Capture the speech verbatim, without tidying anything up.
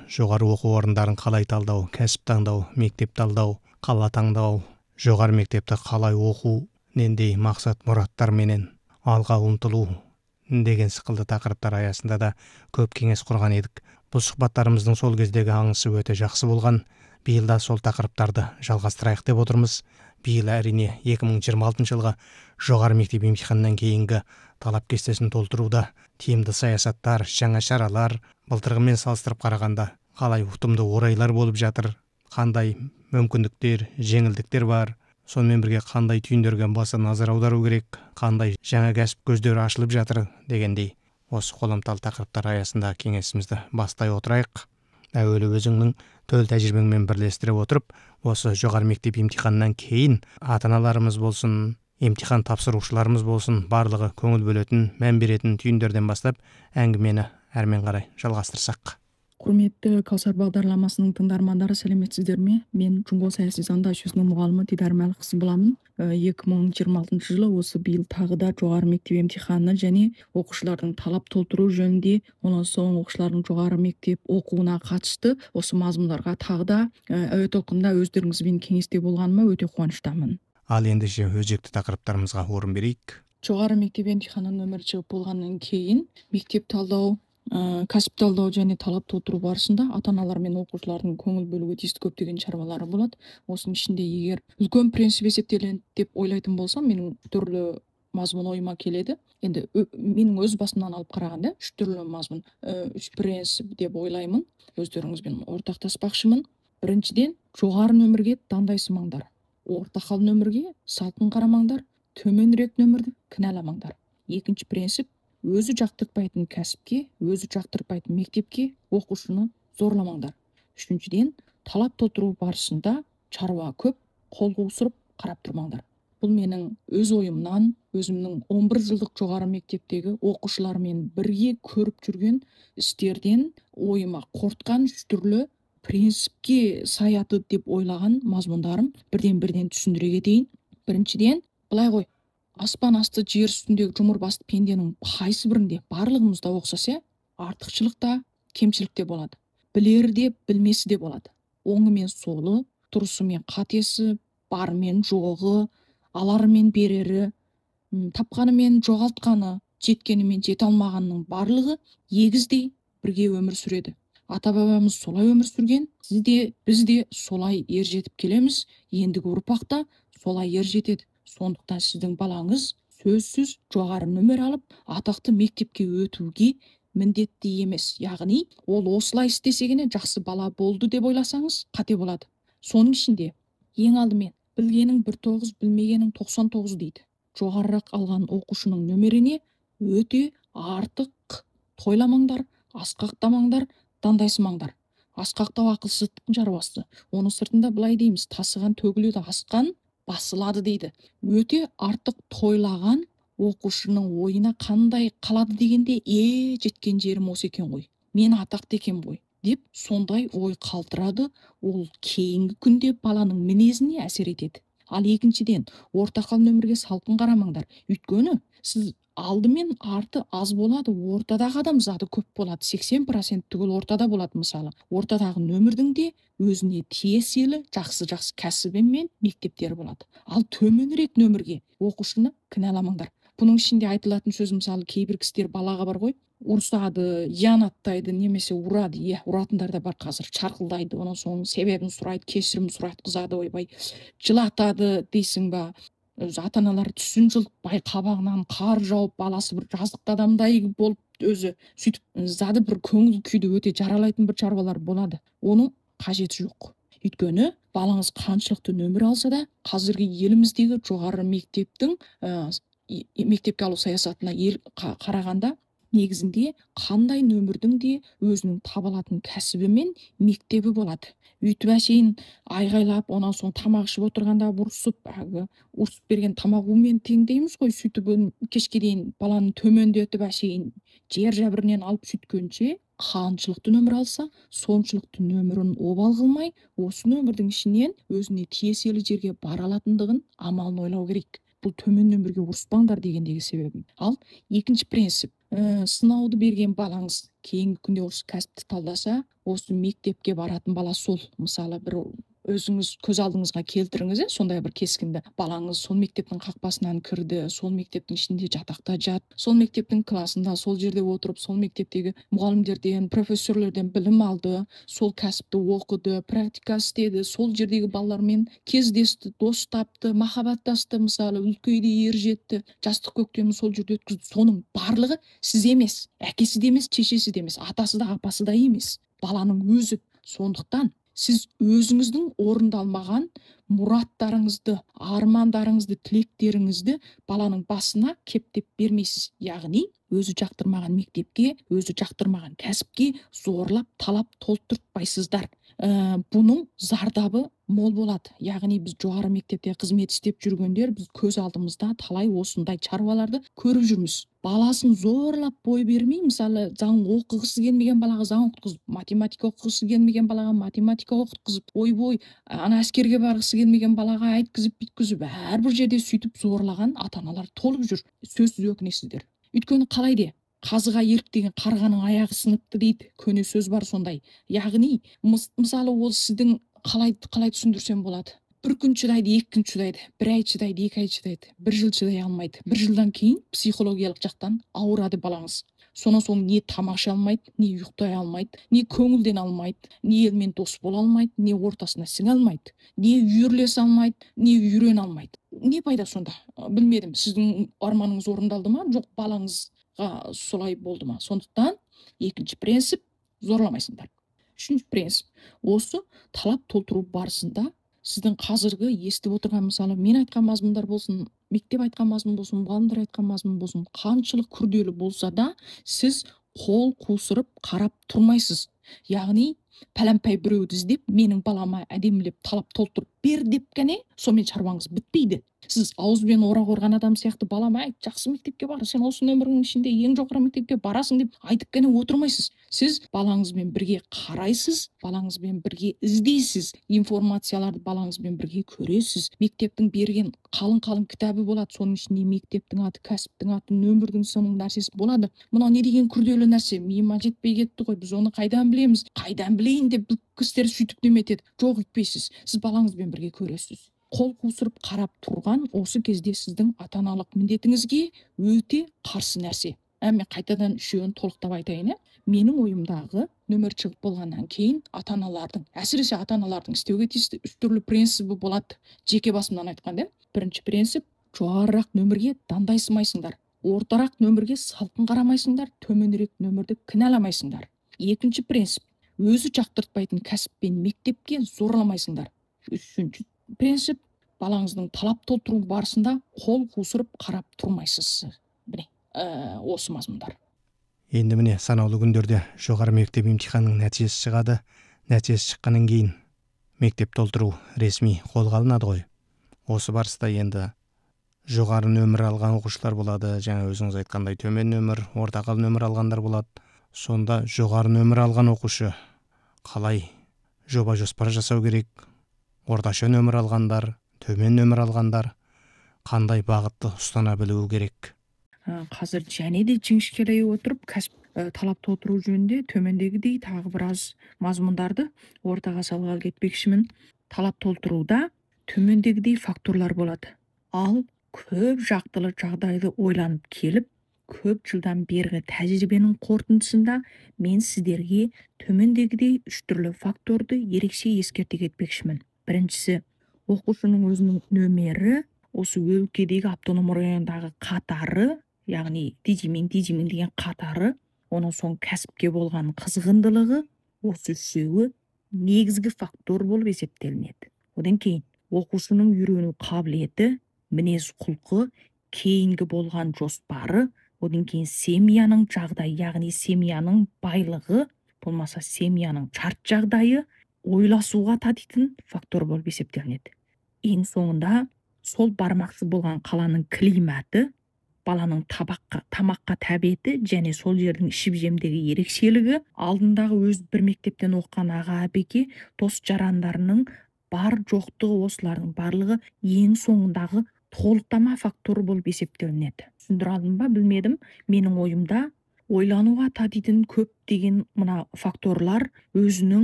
жоғары оқу орындарын қалай талдау, кәсіп таңдау, мектеп талдау, қала таңдау, жоғары мектепті қалай оқу, нендей мақсат мұраттар менен алға ұмтылу деген сықылды тақырыптар аясында да көп кеңес құрған едік. Бұл сұхбаттарымыздың сол кездегі аңысы өте жақсы болған. Биыл да сол тақырыптарды жалғастырайық деп отырмыз. Биыл әрине екі мың жиырма алтыншы жылға жоғары мектеп емтиханынан кейінгі талап кестесін толтыруда тиімді саясаттар, жаңа шаралар былтырғымен салыстырып қарағанда қалай ұтымды орайлар болып жатыр, қандай мүмкіндіктер, жеңілдіктер бар, сонымен бірге қандай түйіндерге баса назар аудару керек, қандай жаңа кәсіп көздері ашылып жатыр дегендей осы қоламтал тақырыптар аясында кеңесімізді бастай отырайық. Әуелі өзіңнің төл тәжірибеңмен бірлестіре отырып, осы жоғары мектеп емтиханынан кейін ата-аналарымыз болсын, емтихан тапсырушыларымыз болсын, барлығы көңіл бөлетін, мән беретін түйіндерден бастап әңгімені әрмен қарай жалғастырсақ. Құрметті Каусар бағдарламасының тыңдармандары, сәлеметсіздер ме? Мен Жұңго саяси заңда жүйесінің мұғалімі Дидар Мәлікқызы боламын. екі мың жиырма алтыншы жылы осы биыл тағы да жоғары мектеп емтиханы және оқушылардың талап толтыру жөнінде, онан соң оқушылардың жоғары мектеп оқуына қатысты осы мазмұндарға тағы да әуе толқынында өздеріңізбен кеңесте болғаныма өте қуаныштамын. Ал ендеше өзекті тақырыптарымызға орын берейік. Жоғары мектеп емтиханы нөмірі шығып болғаннан кейін мектеп талдау, ә, кәсіп талдау және талап толтыру барысында ата-аналар мен оқушылардың көңіл бөлуге тиісті көптеген шаруалары болады. Осының ішінде егер үлкен принцип есептеледі деп ойлайтын болсам, менің түрлі мазмұн ойыма келеді. Енді менің өз басымнан алып қарағанда үш түрлі мазмұн, үш принцип деп ойлаймын. Өздеріңізбен ортақтаспақшымын. Біріншіден, жоғары нөмірге дандайсымаңдар. Орта хал нөмірге салқын қарамаңдар, төменірек нөмірді кінәламаңдар. Екінші принцип, өзі жақтыртпайтын кәсіпке, өзі жақтыртпайтын мектепке оқушыны зорламаңдар. Үшіншіден, талап толтыру барысында шаруа көп, қол қусырып қарап тұрмаңдар. Бұл менің өз ойымнан, өзімнің он бір жылдық жоғары мектептегі оқушылармен бірге көріп жүрген істерден ойыма қортқан үш түрлі принципке саяды деп ойлаған мазмұндарым бірден-бірден түсіндіре кетейін. Біріншіден, былай ғой, аспан асты жер үстіндегі жұмыр басты пенденің қайсы бірінде барлығымызда ұқсаса, артықшылық та, кемшілік те болады. Білері де, білмесі де болады. Оңы мен солы, тұрысы мен қатесі, бары мен жоғы, алары мен берері, тапқаны мен жоғалтқаны, жеткені мен жете алмағанның барлығы егіздей бірге өмір сүреді. Ата-бабамыз солай өмір сүрген, сіз де, біз де солай ер жетіп келеміз, ендігі ұрпақта солай ер жетеді. Сондықтан сіздің балаңыз сөзсіз жоғары нөмір алып, атақты мектепке өтуге міндетті емес. Яғни, ол осылай істесе генә жақсы бала болды деп ойласаңыз, қате болады. Соның ішінде ең алдымен білгенің бір тоғыз, білмегенің тоқсан тоғыз дейді. Жоғарырақ алған оқушының нөміріне өте артық тойламаңдар, асқақтамаңдар, дандайсымаңдар. Асқақтау ақылсыздықтың шаруасы. Оның сыртында былай дейміз, тасыған төгіледі, асқан басылады дейді. Өте артық тойлаған оқушының ойына қандай қалады дегенде, е жеткен жерім осы екен ғой, мен атақты екен ғой деп сондай ой қалтырады. Ол кейінгі күнде баланың мінезіне әсер етеді. Ал екіншіден, ортақал нөмірге салқын қарамаңдар. Өйткені сіз алдымен арты аз болады, ортадағы адам заты көп болады. сексен процент түгіл ортада болады мысалы. Ортадағы нөмірдің де өзіне тиесілі жақсы-жақсы кәсібі мен мектептері болады. Ал төменірек нөмірге оқушыны кінәламаңдар. Бұның ішінде айтылатын сөз мысалы кейбір кісілер балаға бар ғой, ұрсады, иянаттайды, немесе ұрады. Е, ұратындар да бар қазір, шарқылдайды, оның соң себебін сұрайды, кешірім сұратқызады, ойбай, жылатады дейсің ба. Ата-аналар түсін жылтпай қабағынан қар жауып, баласы бір жазықты адамдай болып өзі сөйтіп зады бір көңіл күйді өте жаралайтын бір шаруалар болады. Оның қажеті жоқ. Өйткені балаңыз қаншылықты нөмір алса да, қазіргі еліміздегі жоғары мектептің ә, мектепке алу саясатына ел қарағанда негізінде қандай нөмірдің де өзінің табылатын кәсібі мен мектебі болады. Үйтіп әшейін айғайлап, онан соң тамақ ішіп отырғанда ұрсып, ұрсып берген тамағумен теңдейміз ғой. Сөйтіп кешке дейін баланы төмендетіп әшейін жер жәбірінен алып сөйткенше, қаншылықты нөмір алса, соншылықты нөмірін обал қылмай, осы нөмірдің ішінен өзіне тиесілі жерге бара алатындығын амалын ойлау керек. бұл төмен нөмірге ұрыспаңдар дегендегі себебім. Ал екінші принцип, ә, сынауды берген балаңыз кейінгі күнде осы кәсіпті талдаса, осы мектепке баратын бала сол, мысалы бір өзіңіз көз алдыңызға келтіріңіз, ә, сондай бір кескінді балаңыз сол мектептің қақпасынан кірді, сол мектептің ішінде жатақта жат, сол мектептің классында сол жерде отырып, сол мектептегі мұғалімдерден, профессорлерден білім алды, сол кәсіпті оқыды, практика істеді, сол жердегі балалармен кездесті, дос тапты, махаббаттасты, мысалы үлкейді, ер жетті, жастық көктемін сол жерде өткізді. Соның барлығы сіз емес, әкесі де емес, шешесі де емес, атасы да апасы да емес, баланың өзі. Сондықтан сіз өзіңіздің орындалмаған мұраттарыңызды, армандарыңызды, тілектеріңізді баланың басына кептеп бермейсіз. Яғни өзі жақтырмаған мектепке, өзі жақтырмаған кәсіпке зорлап, талап толтыртпайсыздар. Ә, бұның зардабы мол болады. Яғни біз жоғары мектепте қызмет істеп жүргендер, біз көз алдымызда талай осындай шаруаларды көріп жүрміз. Баласын зорлап бой бермей, мысалы заң оқығысы келмеген балаға заң оқытқызып, математика оқығысы келмеген балаға математика оқытқызып, ой-бой ана әскерге барғысы келмеген балаға айткізіп, бүйткізіп, әрбір жерде сөйтіп зорлаған ата-аналар толып жүр. Сөзсіз өкінесіздер. Өйткені қалай де қазыға еліктеген қарғаның аяғы сыныпты дейді, көне сөз бар сондай. Яғни мысалы ол сіздің қалай қалай түсіндірсем болады. Бір күн шыдайды, екі күн шыдайды, бір ай шыдайды, екі ай шыдайды, бір жыл шыдай алмайды. Бір жылдан кейін психологиялық жақтан ауырады балаңыз. Сонан соң не тамақ іше алмайды, не ұйықтай алмайды, не көңілден алмайды, не елмен дос бола алмайды, не ортасына сіңе алмайды, не үйірлесе алмайды, не үйрене алмайды. Не пайда сонда? Білмедім, сіздің арманыңыз орындалды ма, жоқ балаңызға солай болды ма? Сондықтан екінші принцип, зорламайсыңдар. Үшінші принцип, осы талап толтыру барысында сіздің қазіргі естіп отырған, мысалы мен айтқан мазмұндар болсын, мектеп айтқан мазмұн болсын, мұғалімдер айтқан мазмұн болсын, қаншалық күрделі болса да сіз қол қусырып қарап тұрмайсыз. Яғни пәләмпәй біреуді іздеп, менің балама әдемілеп талап толтырып бер деп кәне, сонымен шаруаңыз бітпейді. Сіз ауызбен орақ орған адам сияқты балама айт, жақсы мектепке бар, сен осы нөмірінің ішінде ең жоғары мектепке барасың деп айтып кәне отырмайсыз. Сіз балаңызбен бірге қарайсыз, балаңызбен бірге іздейсіз, информацияларды балаңызбен бірге көресіз. Мектептің берген қалың-қалың кітабы болады, соның ішінде мектептің аты, кәсіптің аты, нөмірдің соның нәрсесі болады. Мынау не деген күрделі нәрсе, миыма жетпей кетті ғой, біз оны қайдан білеміз, қайдан білейін деп бұл кісілер сөйтіп неметеді. Жоқ, өйтпейсіз, сіз балаңызбен бірге көресіз. Қол қусырып қарап тұрған осы кезде сіздің ата-аналық міндетіңізге өте қарсы нәрсе. Ә, мен қайтадан үшеуін толықтап айтайын. Ә? Менің ойымдағы нөмір шығып болғаннан кейін ата-аналардың, әсіресе ата-аналардың істеуге тиісті үш түрлі принципі болады. Жеке басымнан айтқанда, бірінші принцип, жоғарырақ нөмірге дандайсымайсыңдар. Ортарақ нөмірге салқын қарамайсыңдар, төменірек нөмірді кінәламайсыңдар. Екінші принцип, өзі жақтыртпайтын кәсіп пен мектепке зорламайсыңдар. Үшінші принцип, балаңыздың талап толтыру барысында қол қусырып қарап тұрмайсыз. Міне, ә, осы мазмұндар. Енді міне санаулы күндерде жоғары мектеп емтиханының нәтижесі шығады. Нәтижесі шыққаннан кейін мектеп толтыру ресми қолға алынады ғой. Осы барыста енді жоғары нөмір алған оқушылар болады, жаңа өзіңіз айтқандай төмен нөмір, ортақал нөмір алғандар болады. Сонда жоғары нөмір алған оқушы қалай жоба жоспар жасау керек? Орташа нөмір алғандар, төмен нөмір алғандар қандай бағытты ұстана білуі керек? Қазір және де жіңішкелей отырып, кәсіп ә, талап толтыру жөнінде төмендегідей тағы біраз мазмұндарды ортаға салғалы кетпекшімін. Талап толтыруда төмендегідей факторлар болады. Ал көп жақтылы жағдайды ойланып келіп, көп жылдан бергі тәжірибенің қорытындысында мен сіздерге төмендегідей үш түрлі факторды ерекше ескерте кетпекшімін. Біріншісі, оқушының өзінің нөмері, осы өлкедегі автоном райондағы қатары, яғни дижимин дижимин деген қатары, оның соң кәсіпке болған қызғындылығы, осы үшеуі негізгі фактор болып есептелінеді. Одан кейін оқушының үйрену қабілеті, мінез құлқы, кейінгі болған жоспары, одан кейін семьяның жағдайы, яғни семьяның байлығы, болмаса семьяның шарт жағдайы ойласуға татитын фактор болып есептелінеді. Ең соңында сол бармақшы болған қаланың климаты, баланың табаққа, тамаққа тәбеті және сол жердің ішіп жемдегі ерекшелігі, алдындағы өз бір мектептен оқыған аға әпеке, дос жарандарының бар жоқтығы, осылардың барлығы ең соңындағы толықтама факторы болып есептелінеді. Түсіндіре алдым ба білмедім. Менің ойымда ойлануға татитын көптеген мына факторлар өзінің